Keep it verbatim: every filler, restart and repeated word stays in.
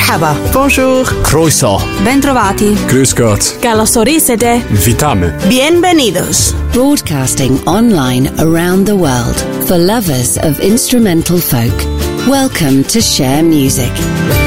Merhaba. Bonjour. Croeso. Bentrovati. Grüß Gott. Καλώς ορίσατε. Witamy. Bienvenidos. Broadcasting online around the world for lovers of instrumental folk. Welcome to Share Music.